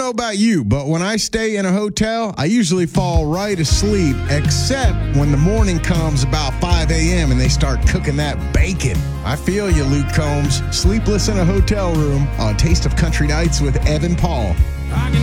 know about you, but when I stay in a hotel, I usually fall right asleep, except when the morning comes about 5 a.m. and they start cooking that bacon. I feel you, Luke Combs. Sleepless in a hotel room on Taste of Country Nights with Evan Paul. I can